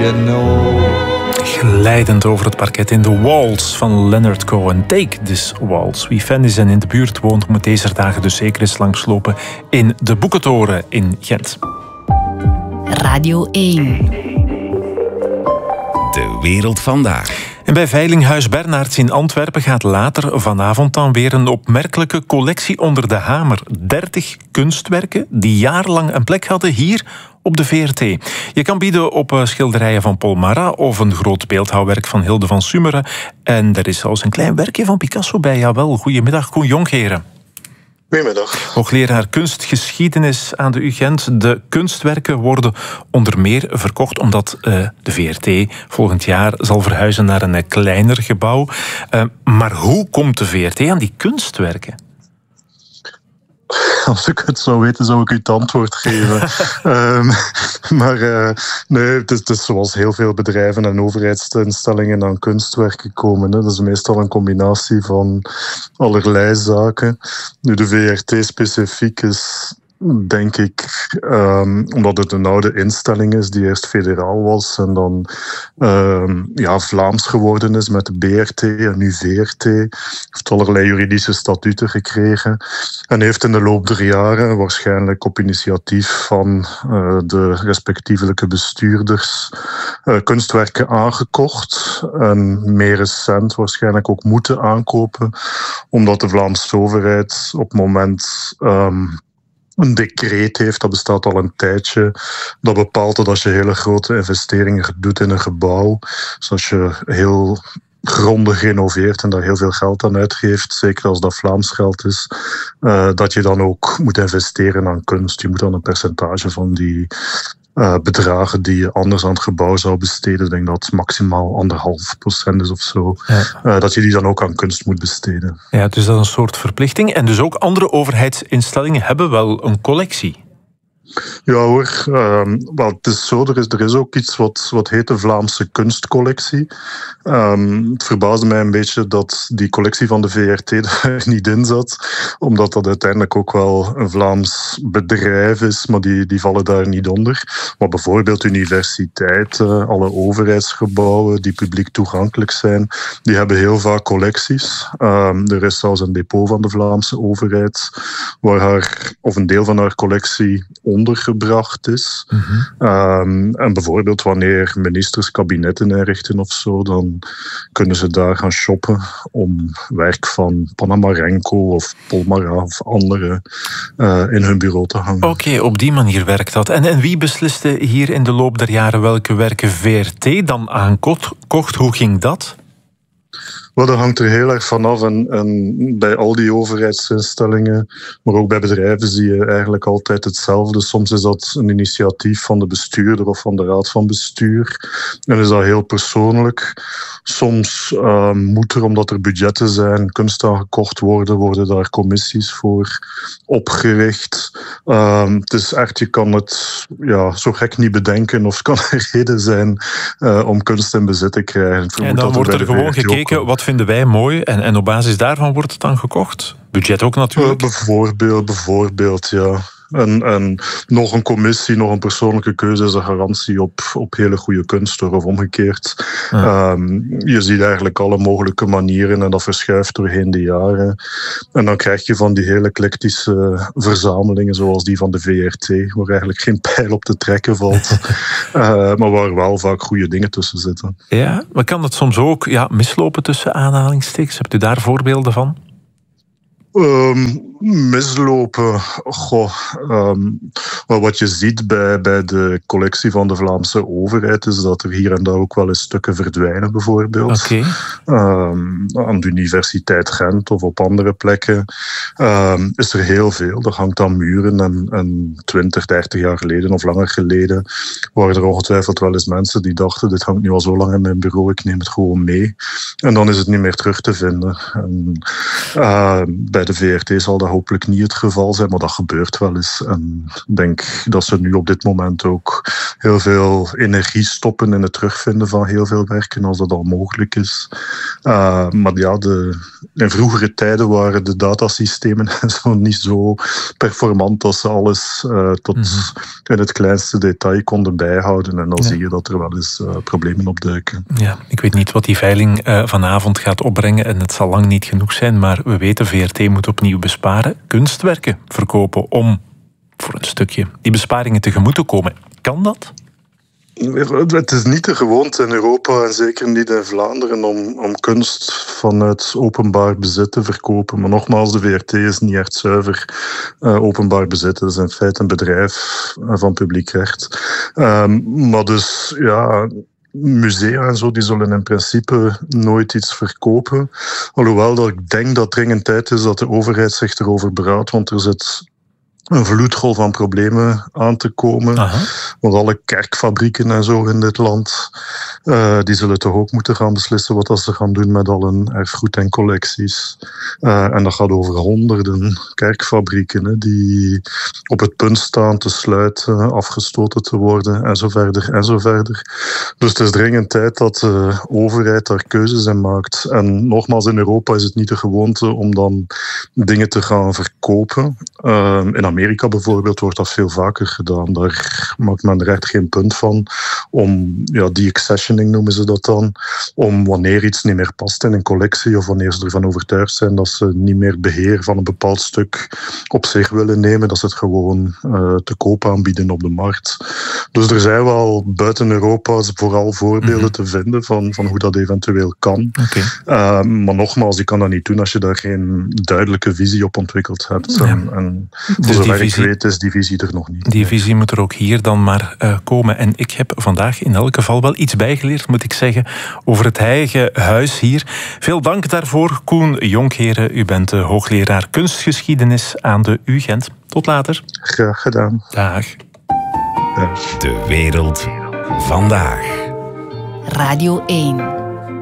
Glijdend over het parket in The Waltz van Leonard Cohen. Take This Waltz. Wie fan is en in de buurt woont, moet deze dagen dus zeker eens langslopen in de Boekentoren in Gent. Radio 1. De wereld vandaag. En bij Veilinghuis Bernards in Antwerpen gaat later vanavond dan weer een opmerkelijke collectie onder de hamer. 30 kunstwerken die jarenlang een plek hadden hier op de VRT. Je kan bieden op schilderijen van Paul Marat of een groot beeldhouwwerk van Hilde van Sumeren. En er is zelfs een klein werkje van Picasso bij. Jawel, goedemiddag, Koen Jongheren. Goedemiddag. Hoogleraar kunstgeschiedenis aan de UGent. De kunstwerken worden onder meer verkocht omdat de VRT volgend jaar zal verhuizen naar een kleiner gebouw. Maar hoe komt de VRT aan die kunstwerken? Als ik het zou weten, zou ik u het antwoord geven. Nee, het is zoals heel veel bedrijven en overheidsinstellingen aan kunstwerken komen. Hè. Dat is meestal een combinatie van allerlei zaken. Nu, de VRT specifiek is, denk ik, omdat het een oude instelling is die eerst federaal was en dan Vlaams geworden is met de BRT en nu VRT. Heeft allerlei juridische statuten gekregen en heeft in de loop der jaren, waarschijnlijk op initiatief van de respectievelijke bestuurders, kunstwerken aangekocht en meer recent waarschijnlijk ook moeten aankopen, omdat de Vlaamse overheid op het moment een decreet heeft, dat bestaat al een tijdje, dat bepaalt dat als je hele grote investeringen doet in een gebouw, dus als je heel grondig renoveert en daar heel veel geld aan uitgeeft, zeker als dat Vlaams geld is, dat je dan ook moet investeren aan kunst. Je moet dan een percentage van die bedragen die je anders aan het gebouw zou besteden, ik denk dat het maximaal 1,5% is of zo, dat je die dan ook aan kunst moet besteden. Ja, dus dat is een soort verplichting. En dus ook andere overheidsinstellingen hebben wel een collectie. Ja hoor, het is zo, er is ook iets wat heet de Vlaamse kunstcollectie. Het verbaasde mij een beetje dat die collectie van de VRT er niet in zat, omdat dat uiteindelijk ook wel een Vlaams bedrijf is, maar die vallen daar niet onder. Maar bijvoorbeeld universiteiten, alle overheidsgebouwen die publiek toegankelijk zijn, die hebben heel vaak collecties. Er is zelfs een depot van de Vlaamse overheid waar een deel van haar collectie ondergebracht is. En bijvoorbeeld wanneer ministers kabinetten inrichten of zo, dan kunnen ze daar gaan shoppen om werk van Panamarenko of Paul Marat of anderen in hun bureau te hangen. Oké, op die manier werkt dat. En wie besliste hier in de loop der jaren welke werken VRT dan aankocht? Hoe ging dat? Wel, dat hangt er heel erg vanaf en bij al die overheidsinstellingen, maar ook bij bedrijven zie je eigenlijk altijd hetzelfde. Soms is dat een initiatief van de bestuurder of van de raad van bestuur en is dat heel persoonlijk. Soms moet er, omdat er budgetten zijn, kunst aangekocht worden daar commissies voor opgericht. Het is echt, je kan het zo gek niet bedenken of het kan een reden zijn om kunst in bezit te krijgen. En dan wordt er gewoon gekeken, wat vinden wij mooi en op basis daarvan wordt het dan gekocht? Budget ook natuurlijk? Bijvoorbeeld, ja. En nog een commissie, nog een persoonlijke keuze is een garantie op hele goede kunst, of omgekeerd. Ja. Je ziet eigenlijk alle mogelijke manieren en dat verschuift doorheen de jaren. En dan krijg je van die hele eclectische verzamelingen, zoals die van de VRT, waar eigenlijk geen pijl op te trekken valt, maar waar wel vaak goede dingen tussen zitten. Ja, maar kan dat soms ook mislopen tussen aanhalingstekens? Hebt u daar voorbeelden van? Mislopen. Maar wat je ziet bij de collectie van de Vlaamse overheid is dat er hier en daar ook wel eens stukken verdwijnen, bijvoorbeeld. Okay. Aan de Universiteit Gent of op andere plekken is er heel veel. Dat hangt aan muren en 20, 30 jaar geleden of langer geleden waren er ongetwijfeld wel eens mensen die dachten, dit hangt nu al zo lang in mijn bureau, ik neem het gewoon mee. En dan is het niet meer terug te vinden. En, bij de VRT zal dat hopelijk niet het geval zijn, maar dat gebeurt wel eens. En ik denk dat ze nu op dit moment ook heel veel energie stoppen in het terugvinden van heel veel werken, als dat al mogelijk is. Maar ja, in vroegere tijden waren de datasystemen zo niet zo performant dat ze alles tot in het kleinste detail konden bijhouden. En dan zie je dat er wel eens problemen opduiken. Ja, ik weet niet wat die veiling vanavond gaat opbrengen en het zal lang niet genoeg zijn, maar we weten, VRT moet opnieuw besparen, kunstwerken verkopen om voor een stukje die besparingen tegemoet te komen. Kan dat? Het is niet de gewoonte in Europa en zeker niet in Vlaanderen om kunst vanuit openbaar bezit te verkopen. Maar nogmaals, de VRT is niet echt zuiver openbaar bezit. Het is in feite een bedrijf van publiek recht. Maar dus, ja, musea en zo, die zullen in principe nooit iets verkopen. Alhoewel dat ik denk dat dringend tijd is dat de overheid zich erover beraadt, want er zit een vloedgolf van problemen aan te komen. Want alle kerkfabrieken en zo in dit land, die zullen toch ook moeten gaan beslissen wat ze gaan doen met al hun erfgoed en collecties. En dat gaat over honderden kerkfabrieken die op het punt staan te sluiten, afgestoten te worden en zo verder en zo verder. Dus het is dringend tijd dat de overheid daar keuzes in maakt. En nogmaals, in Europa is het niet de gewoonte om dan dingen te gaan verkopen. In Amerika bijvoorbeeld wordt dat veel vaker gedaan. Daar maakt men er echt geen punt van om, ja, de-accessioning noemen ze dat dan, om wanneer iets niet meer past in een collectie of wanneer ze ervan overtuigd zijn dat ze niet meer beheer van een bepaald stuk op zich willen nemen, dat ze het gewoon te koop aanbieden op de markt. Dus er zijn wel buiten Europa vooral voorbeelden te vinden van hoe dat eventueel kan. Maar nogmaals, je kan dat niet doen als je daar geen duidelijke visie op ontwikkeld hebt. Ja. En voor zover ik weet is die visie er nog niet. Die visie moet er ook hier dan maar komen. En ik heb vandaag in elk geval wel iets bijgeleerd, moet ik zeggen, over het eigen huis hier. Veel dank daarvoor, Koen Jonkheren. U bent hoogleraar kunstgeschiedenis aan de UGent. Tot later. Graag gedaan. Dag. De wereld vandaag. Radio 1.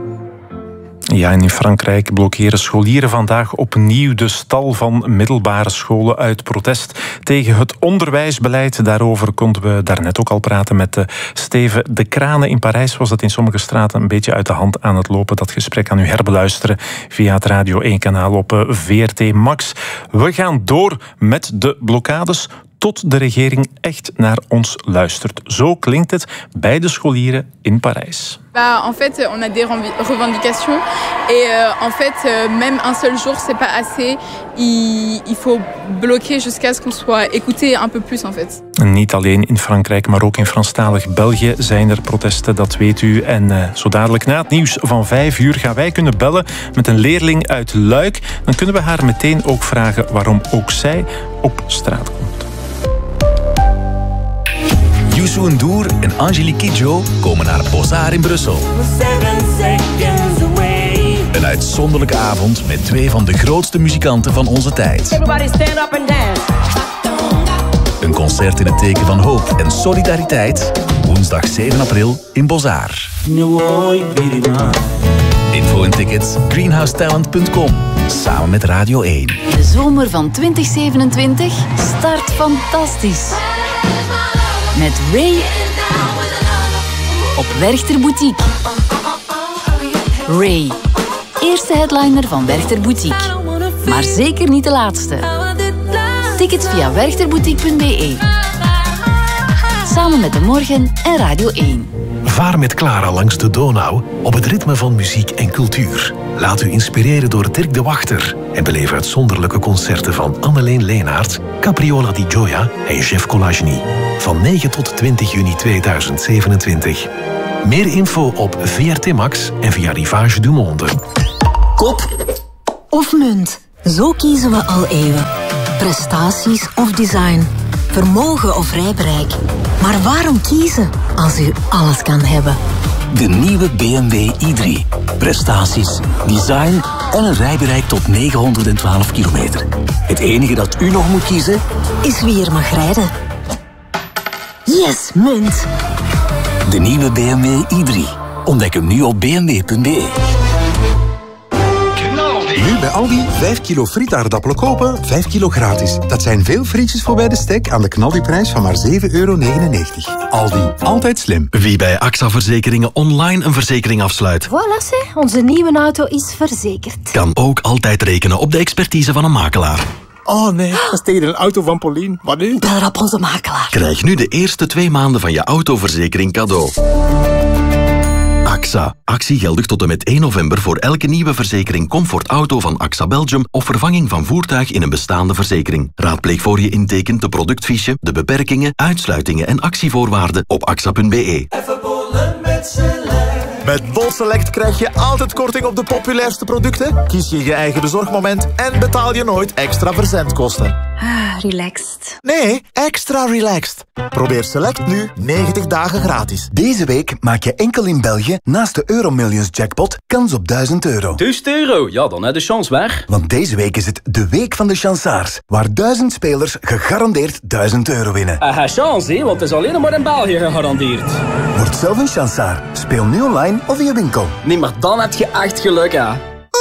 Ja, en in Frankrijk blokkeren scholieren vandaag opnieuw de stal van middelbare scholen uit protest tegen het onderwijsbeleid. Daarover konden we daarnet ook al praten met Steven de Kranen. In Parijs was het in sommige straten een beetje uit de hand aan het lopen. Dat gesprek kan u herbeluisteren via het Radio 1-kanaal op VRT Max. We gaan door met de blokkades tot de regering echt naar ons luistert. Zo klinkt het bij de scholieren in Parijs. En fait, on a des revendications et en fait, même un seul jour, c'est pas assez. Il faut bloquer jusqu'à ce qu'on soit écouté un peu plus en fait. Niet alleen in Frankrijk, maar ook in Franstalig België zijn er protesten, dat weet u. En zo dadelijk na het nieuws van 5 uur gaan wij kunnen bellen met een leerling uit Luik. Dan kunnen we haar meteen ook vragen waarom ook zij op straat komt. Youssou N'Dour en Angelique Kidjo komen naar Bozar in Brussel. Een uitzonderlijke avond met 2 van de grootste muzikanten van onze tijd. Een concert in het teken van hoop en solidariteit. Woensdag 7 april in Bozar. Info en tickets greenhousetalent.com. Samen met Radio 1. De zomer van 2027 start fantastisch. Met Ray op Werchter Boutique. Ray, eerste headliner van Werchter Boutique. Maar zeker niet de laatste. Tickets via werchterboutique.be. Samen met De Morgen en Radio 1. Vaar met Clara langs de Donau op het ritme van muziek en cultuur. Laat u inspireren door Dirk de Wachter en beleef uitzonderlijke concerten van Anneleen Leenaert, Capriola di Gioia en Jeff Colagny. Van 9 tot 20 juni 2027. Meer info op VRT Max en via Rivage du Monde. Kop of munt. Zo kiezen we al eeuwen. Prestaties of design. Vermogen of rijbereik. Maar waarom kiezen als u alles kan hebben? De nieuwe BMW i3. Prestaties, design en een rijbereik tot 912 kilometer. Het enige dat u nog moet kiezen is wie er mag rijden. Yes, munt. De nieuwe BMW i3. Ontdek hem nu op bmw.be. Nu Nu bij Aldi 5 kilo frietaardappelen kopen, 5 kilo gratis. Dat zijn veel frietjes voor bij de stek aan de knaldiprijs van maar €7,99. Aldi, altijd slim. Wie bij AXA Verzekeringen online een verzekering afsluit, Voilà, zeg, onze nieuwe auto is verzekerd. kan ook altijd rekenen op de expertise van een makelaar. Oh nee, dat is tegen een auto van Pauline. Wat nu? Bel op onze makelaar. Krijg nu de eerste 2 maanden van je autoverzekering cadeau. AXA. Actie geldig tot en met 1 november voor elke nieuwe verzekering Comfort Auto van AXA Belgium of vervanging van voertuig in een bestaande verzekering. Raadpleeg voor je intekent de productfiche, de beperkingen, uitsluitingen en actievoorwaarden op axa.be. Met BolSelect krijg je altijd korting op de populairste producten, kies je je eigen bezorgmoment en betaal je nooit extra verzendkosten. Relaxed. Nee, extra relaxed. Probeer Select nu 90 dagen gratis. Deze week maak je enkel in België naast de Euromillions jackpot kans op €1000. €1000? Ja, dan heb je de chance weg. Want deze week is het de week van de chansaars, waar 1000 spelers gegarandeerd €1000 winnen. Chance, hè, want het is alleen maar in België gegarandeerd. Word zelf een chansaar. Speel nu online of in je winkel. Nee, maar dan heb je echt geluk, hè.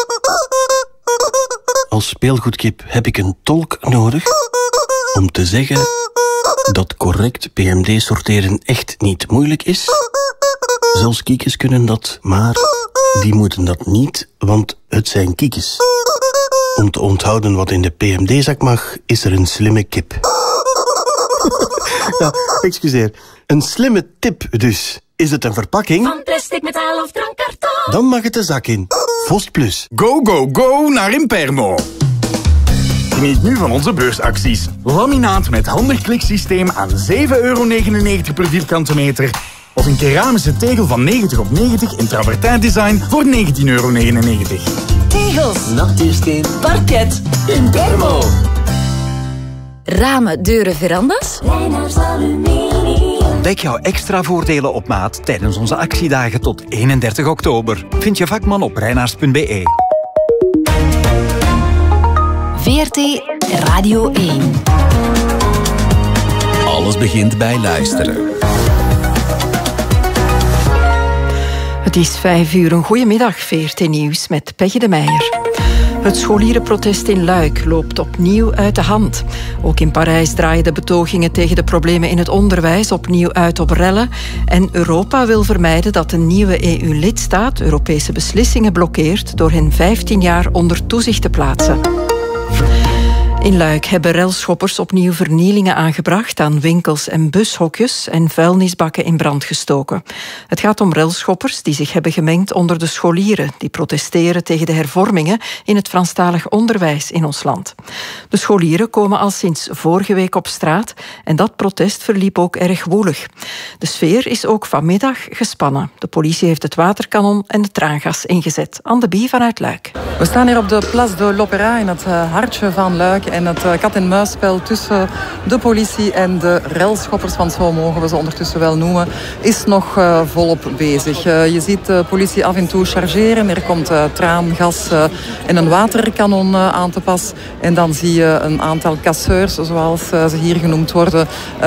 Als speelgoedkip heb ik een tolk nodig om te zeggen dat correct PMD sorteren echt niet moeilijk is. Zelfs kiekjes kunnen dat, maar die moeten dat niet, want het zijn kiekjes. Om te onthouden wat in de PMD-zak mag, is er een slimme kip. Ja, excuseer. Een slimme tip dus. Is het een verpakking? Van plastic, metaal of drankkarton? Dan mag het de zak in. Vost Plus. Go, go, go naar Impermo. Geniet nu van onze beursacties. Laminaat met handig kliksysteem aan €7,99 per vierkante meter. Of een keramische tegel van 90 op 90 in travertijn design voor €19,99. Tegels. Natuursteen. Parket. Impermo. Ramen, deuren, verandas? Ontdek jouw extra voordelen op maat tijdens onze actiedagen tot 31 oktober. Vind je vakman op reinaars.be. VRT Radio 1. Alles begint bij luisteren. Het is 5:00. Een goedemiddag, VRT Nieuws met Peggy de Meijer. Het scholierenprotest in Luik loopt opnieuw uit de hand. Ook in Parijs draaien de betogingen tegen de problemen in het onderwijs opnieuw uit op rellen. En Europa wil vermijden dat een nieuwe EU-lidstaat Europese beslissingen blokkeert door hen 15 jaar onder toezicht te plaatsen. In Luik hebben relschoppers opnieuw vernielingen aangebracht aan winkels en bushokjes en vuilnisbakken in brand gestoken. Het gaat om relschoppers die zich hebben gemengd onder de scholieren die protesteren tegen de hervormingen in het Franstalig onderwijs in ons land. De scholieren komen al sinds vorige week op straat en dat protest verliep ook erg woelig. De sfeer is ook vanmiddag gespannen. De politie heeft het waterkanon en de traangas ingezet. Anne Bie vanuit Luik. We staan hier op de Place de l'Opéra in het hartje van Luik en het kat-en-muisspel tussen de politie en de relschoppers, want zo mogen we ze ondertussen wel noemen, is nog volop bezig. Je ziet de politie af en toe chargeren. Er komt traangas en een waterkanon aan te pas. En dan zie je een aantal casseurs, zoals ze hier genoemd worden,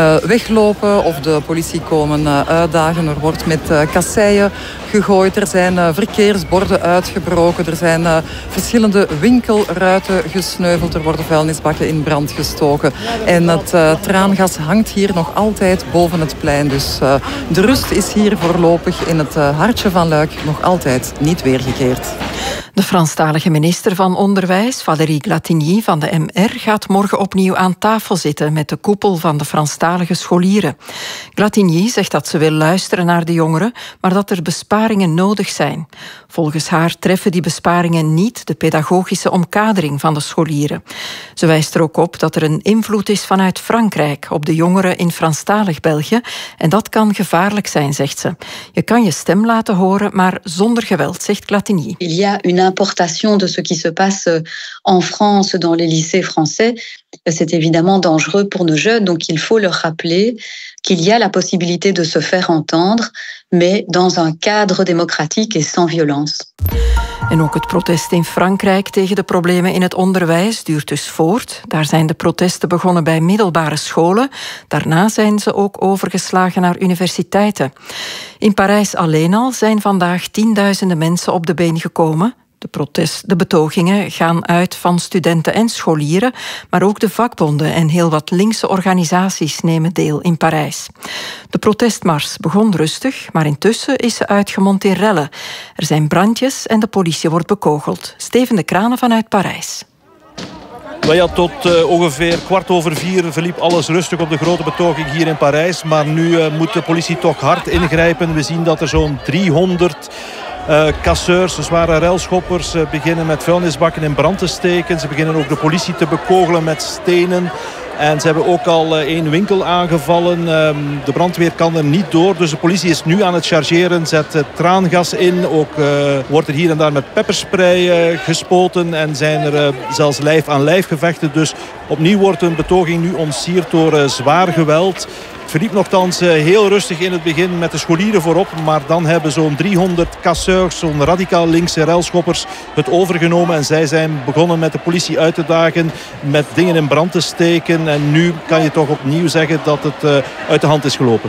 weglopen of de politie komen uitdagen. Er wordt met kasseien gegooid. Er zijn verkeersborden uitgebroken. Er zijn verschillende winkelruiten gesneuveld. Er worden vuilnisbakken in brand gestoken. En het traangas hangt hier nog altijd boven het plein. Dus de rust is hier voorlopig in het hartje van Luik nog altijd niet weergekeerd. De Franstalige minister van Onderwijs, Valérie Glatigny van de MR, gaat morgen opnieuw aan tafel zitten met de koepel van de Franstalige scholieren. Glatigny zegt dat ze wil luisteren naar de jongeren, maar dat er besparingen nodig zijn. Volgens haar treffen die besparingen niet de pedagogische omkadering van de scholieren. Ze wijst er ook op dat er een invloed is vanuit Frankrijk op de jongeren in Franstalig België en dat kan gevaarlijk zijn, zegt ze. Je kan je stem laten horen, maar zonder geweld, zegt Glatigny. Il y a une importation de ce qui se passe en France dans les lycées français. C'est évidemment dangereux pour nos jeunes, donc il faut leur rappeler qu'il y a la possibilité de se faire entendre, mais dans un cadre démocratique et sans violence. En ook het protest in Frankrijk tegen de problemen in het onderwijs duurt dus voort. Daar zijn de protesten begonnen bij middelbare scholen. Daarna zijn ze ook overgeslagen naar universiteiten. In Parijs alleen al zijn vandaag 10.000 mensen op de been gekomen. De betogingen gaan uit van studenten en scholieren, maar ook de vakbonden en heel wat linkse organisaties nemen deel in Parijs. De protestmars begon rustig, maar intussen is ze uitgemond in rellen. Er zijn brandjes en de politie wordt bekogeld. Steven de Kranen vanuit Parijs. Tot ongeveer 4:15 verliep alles rustig op de grote betoging hier in Parijs. Maar nu moet de politie toch hard ingrijpen. We zien dat er zo'n 300 casseurs, zware relschoppers, beginnen met vuilnisbakken in brand te steken. Ze beginnen ook de politie te bekogelen met stenen. En ze hebben ook al 1 winkel aangevallen. De brandweer kan er niet door. Dus de politie is nu aan het chargeren. Zet traangas in. Ook wordt er hier en daar met pepperspray gespoten. En zijn er zelfs lijf-aan-lijf gevechten. Dus opnieuw wordt een betoging nu ontsierd door zwaar geweld. Het verliep nogthans heel rustig in het begin met de scholieren voorop. Maar dan hebben zo'n 300 casseurs, zo'n radicaal linkse relschoppers, het overgenomen. En zij zijn begonnen met de politie uit te dagen, met dingen in brand te steken. En nu kan je toch opnieuw zeggen dat het uit de hand is gelopen.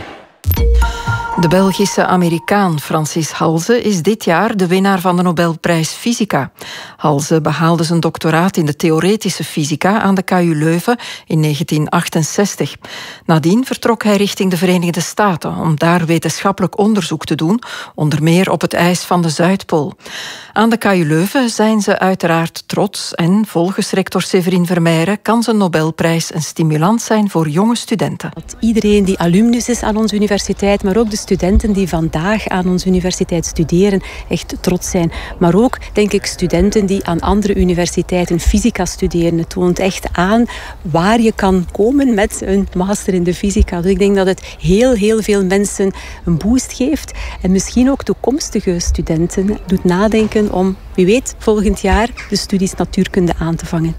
De Belgische Amerikaan Francis Halse is dit jaar de winnaar van de Nobelprijs Fysica. Halse behaalde zijn doctoraat in de theoretische fysica aan de KU Leuven in 1968. Nadien vertrok hij richting de Verenigde Staten om daar wetenschappelijk onderzoek te doen, onder meer op het ijs van de Zuidpool. Aan de KU Leuven zijn ze uiteraard trots en volgens rector Séverine Vermeijren kan zijn Nobelprijs een stimulans zijn voor jonge studenten. Iedereen die alumnus is aan onze universiteit, maar ook de studenten die vandaag aan onze universiteit studeren, echt trots zijn. Maar ook, denk ik, studenten die aan andere universiteiten fysica studeren. Het toont echt aan waar je kan komen met een master in de fysica. Dus ik denk dat het heel veel mensen een boost geeft. En misschien ook toekomstige studenten doet nadenken om, wie weet, volgend jaar de studies natuurkunde aan te vangen.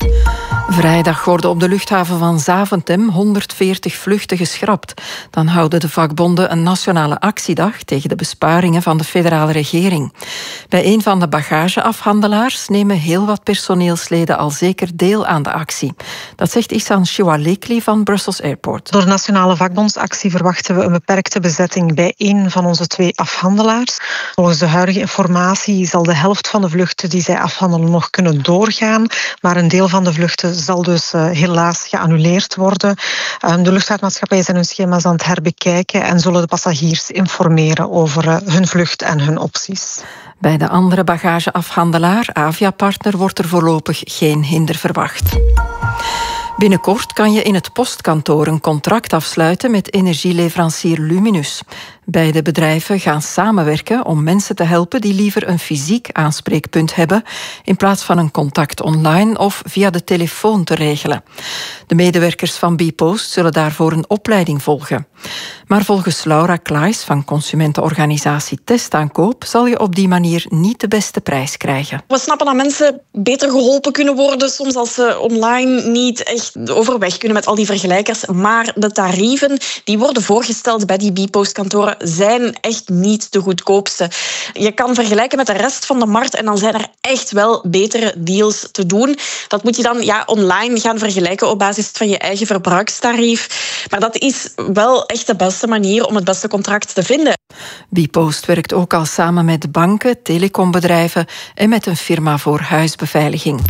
Vrijdag worden op de luchthaven van Zaventem 140 vluchten geschrapt. Dan houden de vakbonden een nationale actiedag tegen de besparingen van de federale regering. Bij een van de bagageafhandelaars nemen heel wat personeelsleden al zeker deel aan de actie. Dat zegt Ihsan Choualekli van Brussels Airport. Door de nationale vakbondsactie verwachten we een beperkte bezetting bij één van onze 2 afhandelaars. Volgens de huidige informatie zal de helft van de vluchten die zij afhandelen nog kunnen doorgaan, maar een deel van de vluchten zal dus helaas geannuleerd worden. De luchtvaartmaatschappijen zijn hun schema's aan het herbekijken en zullen de passagiers informeren over hun vlucht en hun opties. Bij de andere bagageafhandelaar, Aviapartner, wordt er voorlopig geen hinder verwacht. Binnenkort kan je in het postkantoor een contract afsluiten met energieleverancier Luminus. Beide bedrijven gaan samenwerken om mensen te helpen die liever een fysiek aanspreekpunt hebben in plaats van een contact online of via de telefoon te regelen. De medewerkers van bpost zullen daarvoor een opleiding volgen. Maar volgens Laura Klaes van consumentenorganisatie Testaankoop zal je op die manier niet de beste prijs krijgen. We snappen dat mensen beter geholpen kunnen worden soms als ze online niet echt overweg kunnen met al die vergelijkers. Maar de tarieven die worden voorgesteld bij die bpostkantoren zijn echt niet de goedkoopste. Je kan vergelijken met de rest van de markt en dan zijn er echt wel betere deals te doen. Dat moet je dan online gaan vergelijken op basis van je eigen verbruikstarief. Maar dat is wel echt de beste manier om het beste contract te vinden. bpost werkt ook al samen met banken, telecombedrijven en met een firma voor huisbeveiliging.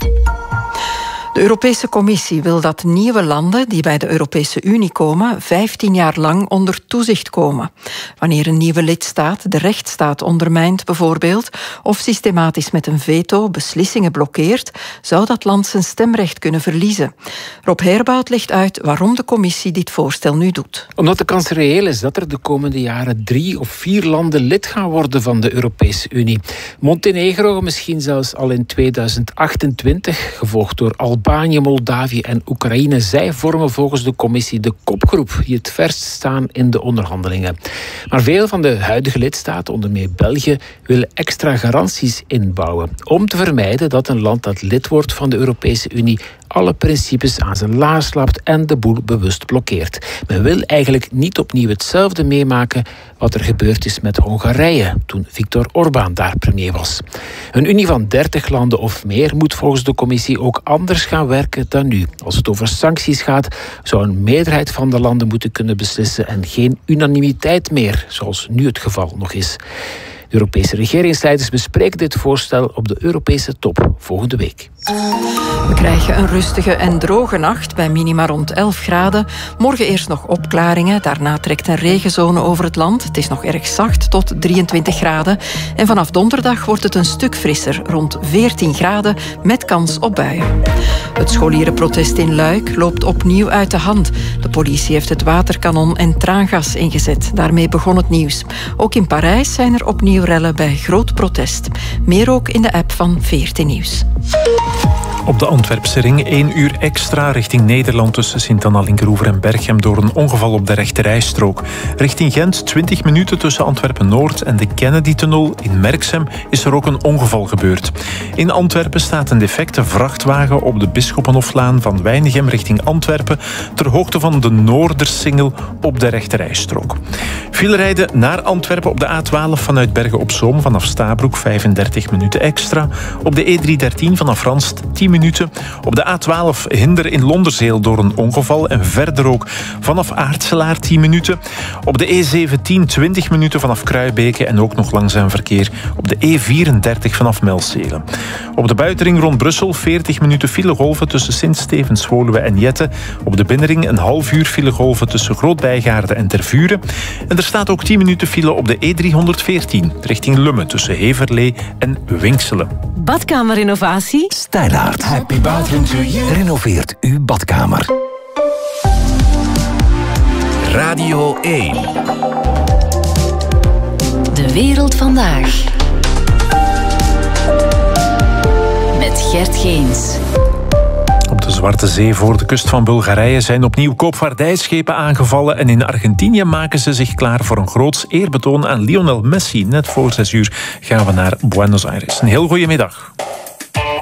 De Europese Commissie wil dat nieuwe landen die bij de Europese Unie komen 15 jaar lang onder toezicht komen. Wanneer een nieuwe lidstaat de rechtsstaat ondermijnt bijvoorbeeld, of systematisch met een veto beslissingen blokkeert, zou dat land zijn stemrecht kunnen verliezen. Rob Herbout legt uit waarom de Commissie dit voorstel nu doet. Omdat de kans reëel is dat er de komende jaren 3 of 4 landen lid gaan worden van de Europese Unie. Montenegro misschien zelfs al in 2028, gevolgd door Albanië, Moldavië en Oekraïne. Zij vormen volgens de Commissie de kopgroep die het verst staan in de onderhandelingen. Maar veel van de huidige lidstaten, onder meer België, willen extra garanties inbouwen om te vermijden dat een land dat lid wordt van de Europese Unie alle principes aan zijn laars lapt en de boel bewust blokkeert. Men wil eigenlijk niet opnieuw hetzelfde meemaken wat er gebeurd is met Hongarije toen Viktor Orbán daar premier was. Een unie van 30 landen of meer moet volgens de Commissie ook anders gaan werken dan nu. Als het over sancties gaat, zou een meerderheid van de landen moeten kunnen beslissen en geen unanimiteit meer, zoals nu het geval nog is. Europese regeringsleiders bespreken dit voorstel op de Europese top volgende week. We krijgen een rustige en droge nacht bij minima rond 11 graden. Morgen eerst nog opklaringen. Daarna trekt een regenzone over het land. Het is nog erg zacht tot 23 graden. En vanaf donderdag wordt het een stuk frisser, rond 14 graden, met kans op buien. Het scholierenprotest in Luik loopt opnieuw uit de hand. De politie heeft het waterkanon en traangas ingezet. Daarmee begon het nieuws. Ook in Parijs zijn er opnieuw rellen bij groot protest. Meer ook in de app van VRT Nieuws. Op de Antwerpse ring 1 uur extra richting Nederland tussen Sint-Anna-Linkeroever en Berchem door een ongeval op de rechterrijstrook. Richting Gent 20 minuten tussen Antwerpen-Noord en de Kennedy-tunnel in Merksem is er ook een ongeval gebeurd. In Antwerpen staat een defecte vrachtwagen op de Bisschoppenhoflaan van Weinigem richting Antwerpen ter hoogte van de Noordersingel op de rechterrijstrook. Filerijden naar Antwerpen op de A12 vanuit Bergen op Zoom vanaf Stabroek 35 minuten extra. Op de E313 vanaf Ranst 10 minuten. Op de A12 hinder in Londerzeel door een ongeval en verder ook vanaf Aartselaar 10 minuten. Op de E17 20 minuten vanaf Kruibeke en ook nog langzaam verkeer op de E34 vanaf Melzelen. Op de buitenring rond Brussel 40 minuten filegolven tussen Sint-Stevens, Woluwe en Jette. Op de binnenring een half uur filegolven tussen Groot-Bijgaarde en Tervuren. En er staat ook 10 minuten file op de E314 richting Lummen tussen Heverlee en Winkselen. Badkamerinnovatie? Stijlaard. Happy bathroom to you. Renoveert uw badkamer. Radio 1. De wereld vandaag. Met Gert Geens. Op de Zwarte Zee voor de kust van Bulgarije zijn opnieuw koopvaardijschepen aangevallen en in Argentinië maken ze zich klaar voor een groots eerbetoon aan Lionel Messi. Net voor 6 uur gaan we naar Buenos Aires. Een heel goede middag.